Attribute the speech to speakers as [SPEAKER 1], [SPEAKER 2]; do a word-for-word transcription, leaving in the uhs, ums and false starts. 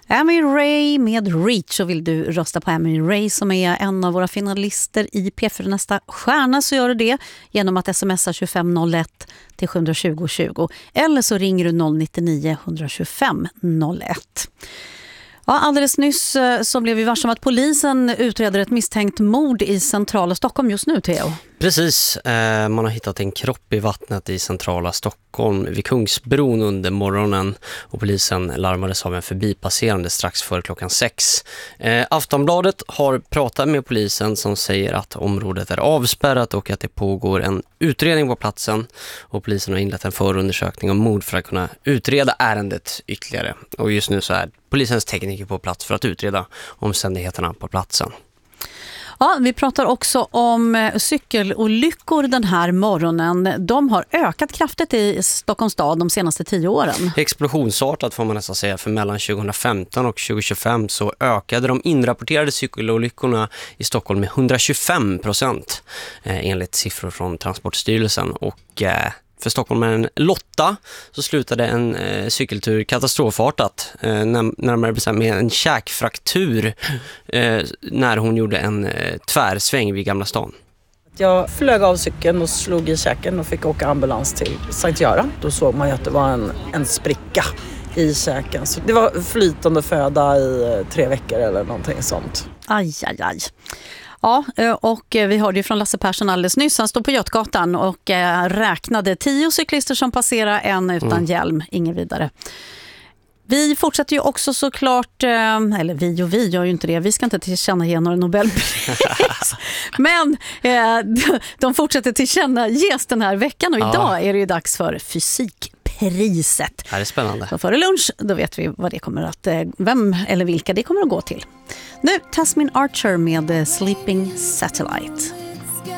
[SPEAKER 1] Amy Ray med Reach, och vill du rösta på Amy Ray som är en av våra finalister i P fyra Nästa stjärna, så gör du det genom att smsa tjugofem noll ett till sju tjugo tjugo eller så ringer du noll nio nio ett två fem noll ett. Ja, alldeles nyss så blev vi varse om att polisen utreder ett misstänkt mord i centrala Stockholm just nu, Theo.
[SPEAKER 2] Precis, eh, man har hittat en kropp i vattnet i centrala Stockholm vid Kungsbron under morgonen, och polisen larmades av en förbipasserande strax före klockan sex. Eh, Aftonbladet har pratat med polisen som säger att området är avspärrat och att det pågår en utredning på platsen, och polisen har inlett en förundersökning om mord för att kunna utreda ärendet ytterligare. Och just nu så är polisens tekniker på plats för att utreda omständigheterna på platsen.
[SPEAKER 1] Ja, vi pratar också om cykelolyckor den här morgonen. De har ökat kraftigt i Stockholms stad de senaste tio åren.
[SPEAKER 2] Explosionsartat får man nästan säga, för mellan tjugohundrafemton och tjugotjugofem så ökade de inrapporterade cykelolyckorna i Stockholm med hundratjugofem procent eh, enligt siffror från Transportstyrelsen. Och eh, för stockholmaren Lotta så slutade en eh, cykeltur katastrofartat, eh, närmare bestämt med en käkfraktur eh, när hon gjorde en eh, tvärsväng vid Gamla stan.
[SPEAKER 3] Jag flög av cykeln och slog i käken och fick åka ambulans till Sankt Göran. Då såg man ju att det var en, en spricka i käken. Så det var flytande föda i tre veckor eller någonting sånt.
[SPEAKER 1] Aj, aj, aj. Ja, och vi hörde ju från Lasse Persson alldeles nyss. Han stod på Götgatan och räknade tio cyklister som passerar, en utan mm. hjälm, ingen vidare. Vi fortsätter ju också såklart, eller vi och vi gör ju inte det, vi ska inte tillkännage några Nobelpris. Men de fortsätter tillkännages den här veckan, och idag ja. är det ju dags för fysikpriset.
[SPEAKER 2] Det är spännande.
[SPEAKER 1] Så före lunch, då vet vi vad det kommer att, vem eller vilka det kommer att gå till. Nu Tasmin Archer med Sleeping Satellite.